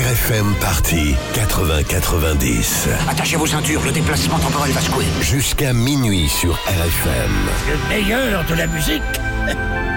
RFM Party 80-90. Attachez vos ceintures, le déplacement temporel va secouer. Jusqu'à minuit sur RFM. Le meilleur de la musique